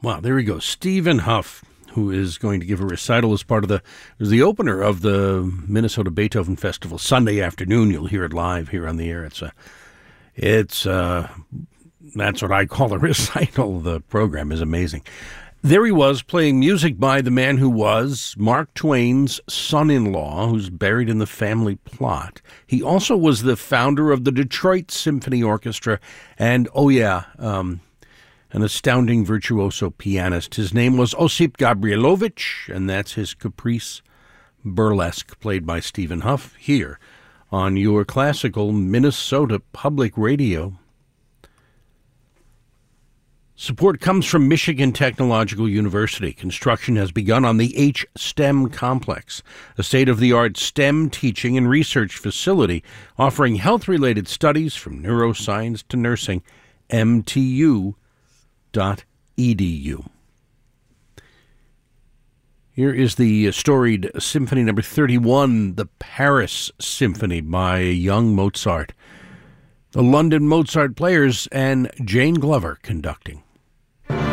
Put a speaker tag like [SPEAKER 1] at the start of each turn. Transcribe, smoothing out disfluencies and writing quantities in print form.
[SPEAKER 1] Wow, there we go. Stephen Huff, who is going to give a recital as part of the opener of the Minnesota Beethoven Festival Sunday afternoon. You'll hear it live here on the air. That's what I call a recital. The program is amazing. There he was playing music by the man who was Mark Twain's son-in-law, who's buried in the family plot. He also was the founder of the Detroit Symphony Orchestra, and an astounding virtuoso pianist. His name was Osip Gabrielovich, and that's his Caprice Burlesque, played by Stephen Huff, here on your classical Minnesota Public Radio. Support comes from Michigan Technological University. Construction has begun on the H-STEM complex, a state-of-the-art STEM teaching and research facility offering health-related studies from neuroscience to nursing. MTU.edu. Here is the storied Symphony Number 31, the Paris Symphony by young Mozart. The London Mozart Players and Jane Glover conducting.